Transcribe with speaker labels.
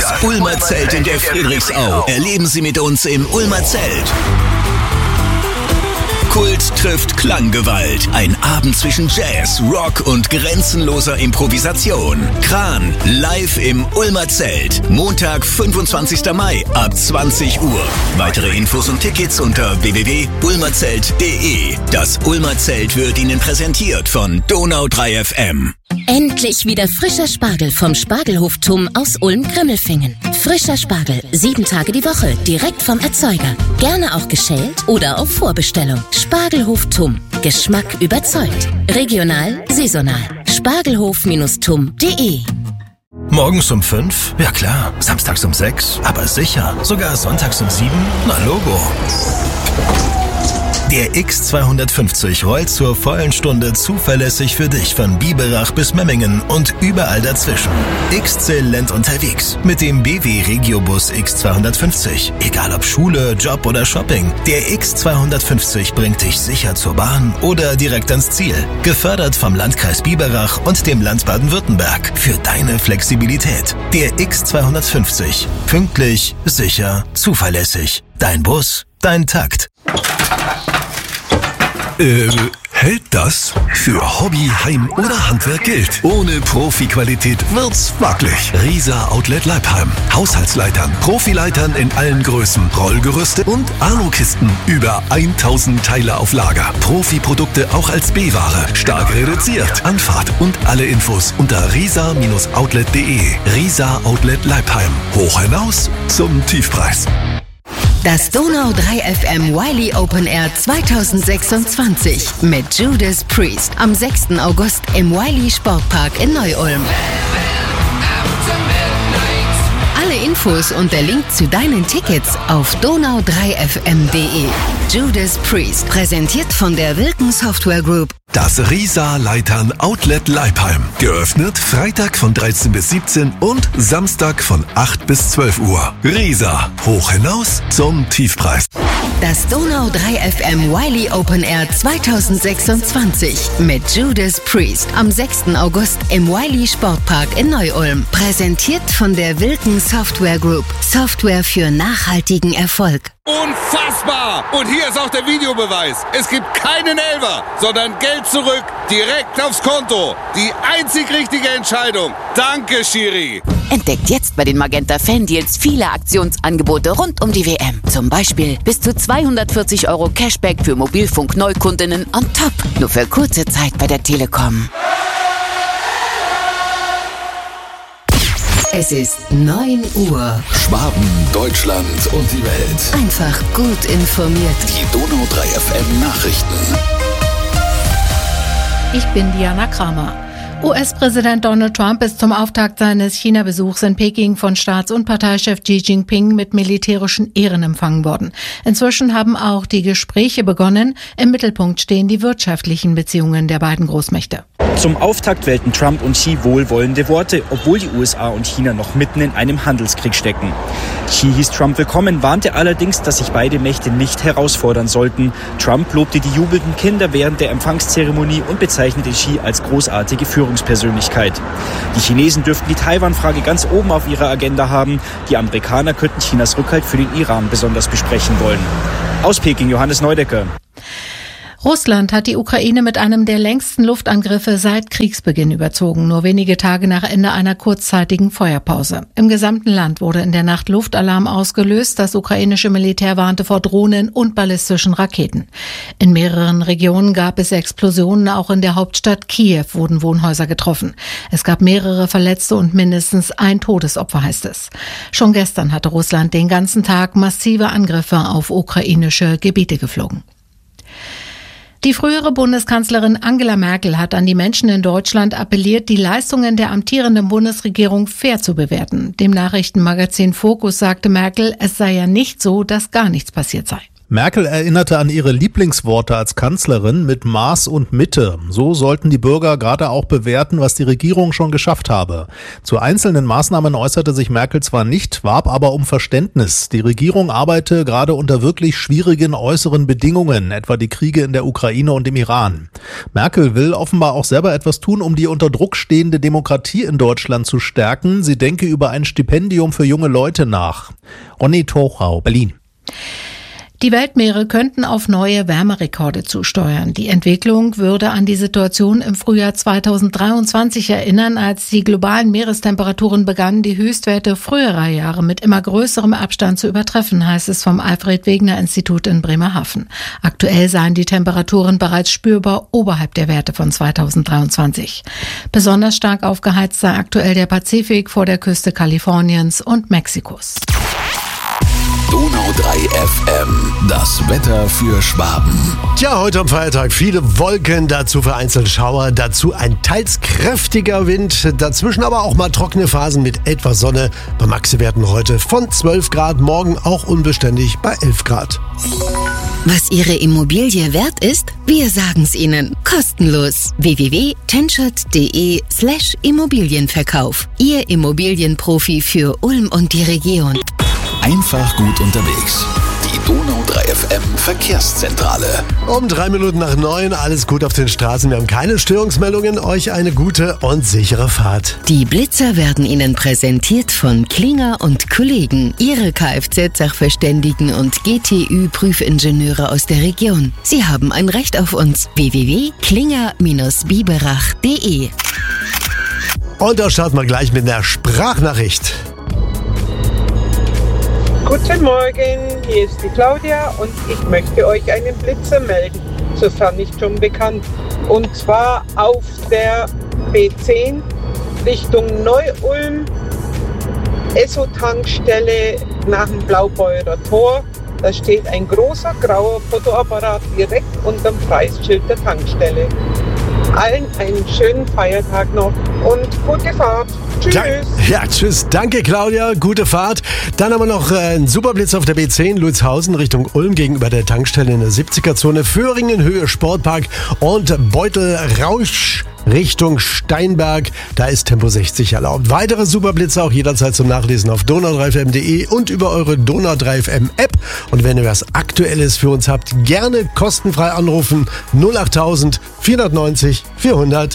Speaker 1: Das Ulmer Zelt in der Friedrichsau. Erleben Sie mit uns im Ulmer Zelt. Kult trifft Klanggewalt. Ein Abend zwischen Jazz, Rock und grenzenloser Improvisation. Kran live im Ulmer Zelt. Montag, 25. Mai ab 20 Uhr. Weitere Infos und Tickets unter www.ulmerzelt.de. Das Ulmer Zelt wird Ihnen präsentiert von Donau 3 FM.
Speaker 2: Endlich wieder frischer Spargel vom Spargelhof Tumm aus Ulm-Grimmelfingen. Frischer Spargel, 7 Tage die Woche, direkt vom Erzeuger. Gerne auch geschält oder auf Vorbestellung. Spargelhof Tumm. Geschmack überzeugt. Regional, saisonal. Spargelhof-tumm.de.
Speaker 3: Morgens um 5? Ja klar. Samstags um 6? Aber sicher. Sogar sonntags um 7? Na Logo. Der X250 rollt zur vollen Stunde zuverlässig für dich von Biberach bis Memmingen und überall dazwischen. Exzellent unterwegs mit dem BW Regiobus X250. Egal ob Schule, Job oder Shopping, der X250 bringt dich sicher zur Bahn oder direkt ans Ziel. Gefördert vom Landkreis Biberach und dem Land Baden-Württemberg für deine Flexibilität. Der X250. Pünktlich, sicher, zuverlässig. Dein Bus, dein Takt.
Speaker 4: Hält das? Für Hobby, Heim oder Handwerk gilt. Ohne Profi-Qualität wird's wackelig. Risa Outlet Leipheim. Haushaltsleitern, Profileitern in allen Größen, Rollgerüste und Alukisten. Über 1000 Teile auf Lager. Profi-Produkte auch als B-Ware. Stark reduziert. Anfahrt und alle Infos unter risa-outlet.de. Risa Outlet Leipheim. Hoch hinaus zum Tiefpreis.
Speaker 2: Das Donau 3 FM Wiley Open Air 2026 mit Judas Priest am 6. August im Wiley Sportpark in Neu-Ulm. Alle Infos und der Link zu deinen Tickets auf donau3fm.de. Judas Priest, präsentiert von der Wilken Software Group.
Speaker 4: Das Risa Leitern Outlet Leipheim. Geöffnet Freitag von 13 bis 17 und Samstag von 8 bis 12 Uhr. Risa, hoch hinaus zum Tiefpreis.
Speaker 2: Das Donau 3 FM Wiley Open Air 2026 mit Judas Priest am 6. August im Wiley Sportpark in Neu-Ulm. Präsentiert von der Wilken Software Group. Software für nachhaltigen Erfolg.
Speaker 5: Unfassbar! Und hier ist auch der Videobeweis. Es gibt keinen Elfer, sondern Geld zurück, direkt aufs Konto. Die einzig richtige Entscheidung. Danke, Schiri.
Speaker 6: Entdeckt jetzt bei den Magenta Fan-Deals viele Aktionsangebote rund um die WM. Zum Beispiel bis zu 240 € Cashback für Mobilfunk-Neukundinnen on top. Nur für kurze Zeit bei der Telekom.
Speaker 2: Es ist 9 Uhr.
Speaker 1: Schwaben, Deutschland und die Welt.
Speaker 2: Einfach gut informiert.
Speaker 1: Die Donau 3 FM Nachrichten.
Speaker 7: Ich bin Diana Kramer. US-Präsident Donald Trump ist zum Auftakt seines China-Besuchs in Peking von Staats- und Parteichef Xi Jinping mit militärischen Ehren empfangen worden. Inzwischen haben auch die Gespräche begonnen. Im Mittelpunkt stehen die wirtschaftlichen Beziehungen der beiden Großmächte.
Speaker 8: Zum Auftakt wählten Trump und Xi wohlwollende Worte, obwohl die USA und China noch mitten in einem Handelskrieg stecken. Xi hieß Trump willkommen, warnte allerdings, dass sich beide Mächte nicht herausfordern sollten. Trump lobte die jubelnden Kinder während der Empfangszeremonie und bezeichnete Xi als großartige Führungspersönlichkeit. Die Chinesen dürften die Taiwan-Frage ganz oben auf ihrer Agenda haben. Die Amerikaner könnten Chinas Rückhalt für den Iran besonders besprechen wollen. Aus Peking, Johannes Neudecker.
Speaker 7: Russland hat die Ukraine mit einem der längsten Luftangriffe seit Kriegsbeginn überzogen, nur wenige Tage nach Ende einer kurzzeitigen Feuerpause. Im gesamten Land wurde in der Nacht Luftalarm ausgelöst. Das ukrainische Militär warnte vor Drohnen und ballistischen Raketen. In mehreren Regionen gab es Explosionen, auch in der Hauptstadt Kiew wurden Wohnhäuser getroffen. Es gab mehrere Verletzte und mindestens ein Todesopfer, heißt es. Schon gestern hatte Russland den ganzen Tag massive Angriffe auf ukrainische Gebiete geflogen. Die frühere Bundeskanzlerin Angela Merkel hat an die Menschen in Deutschland appelliert, die Leistungen der amtierenden Bundesregierung fair zu bewerten. Dem Nachrichtenmagazin Focus sagte Merkel, es sei ja nicht so, dass gar nichts passiert sei.
Speaker 9: Merkel erinnerte an ihre Lieblingsworte als Kanzlerin mit Maß und Mitte. So sollten die Bürger gerade auch bewerten, was die Regierung schon geschafft habe. Zu einzelnen Maßnahmen äußerte sich Merkel zwar nicht, warb aber um Verständnis. Die Regierung arbeite gerade unter wirklich schwierigen äußeren Bedingungen, etwa die Kriege in der Ukraine und im Iran. Merkel will offenbar auch selber etwas tun, um die unter Druck stehende Demokratie in Deutschland zu stärken. Sie denke über ein Stipendium für junge Leute nach. Ronny Tochau, Berlin.
Speaker 7: Die Weltmeere könnten auf neue Wärmerekorde zusteuern. Die Entwicklung würde an die Situation im Frühjahr 2023 erinnern, als die globalen Meerestemperaturen begannen, die Höchstwerte früherer Jahre mit immer größerem Abstand zu übertreffen, heißt es vom Alfred-Wegener-Institut in Bremerhaven. Aktuell seien die Temperaturen bereits spürbar oberhalb der Werte von 2023. Besonders stark aufgeheizt sei aktuell der Pazifik vor der Küste Kaliforniens und Mexikos.
Speaker 1: Donau 3 FM, das Wetter für Schwaben.
Speaker 10: Tja, heute am Feiertag viele Wolken, dazu vereinzelt Schauer, dazu ein teils kräftiger Wind, dazwischen aber auch mal trockene Phasen mit etwas Sonne. Bei Maxi-Werten heute von 12 Grad, morgen auch unbeständig bei 11 Grad.
Speaker 2: Was Ihre Immobilie wert ist? Wir sagen's Ihnen. Kostenlos. www.tenschert.de/Immobilienverkauf. Ihr Immobilienprofi für Ulm und die Region.
Speaker 1: Einfach gut unterwegs. Die Donau 3 FM Verkehrszentrale.
Speaker 10: Um 3 Minuten nach 9, alles gut auf den Straßen. Wir haben keine Störungsmeldungen. Euch eine gute und sichere Fahrt.
Speaker 2: Die Blitzer werden Ihnen präsentiert von Klinger und Kollegen. Ihre Kfz-Sachverständigen und GTÜ-Prüfingenieure aus der Region. Sie haben ein Recht auf uns. www.klinger-biberach.de.
Speaker 10: Und da starten wir gleich mit einer Sprachnachricht.
Speaker 11: Guten Morgen, hier ist die Claudia und ich möchte euch einen Blitzer melden, sofern nicht schon bekannt. Und zwar auf der B10 Richtung Neu-Ulm, Esso-Tankstelle nach dem Blaubeurer Tor. Da steht ein großer grauer Fotoapparat direkt unterm Preisschild der Tankstelle. Allen einen schönen Feiertag noch und gute Fahrt. Tschüss.
Speaker 10: Tschüss. Danke, Claudia. Gute Fahrt. Dann haben wir noch einen Superblitz auf der B10 Lutshausen Richtung Ulm gegenüber der Tankstelle in der 70er-Zone. Föhringen Höhe Sportpark und Beutel-Rausch Richtung Steinberg. Da ist Tempo 60 erlaubt. Weitere Superblitze auch jederzeit zum Nachlesen auf donau3fm.de und über eure Donau 3FM App. Und wenn ihr was Aktuelles für uns habt, gerne kostenfrei anrufen. 08000 490 400.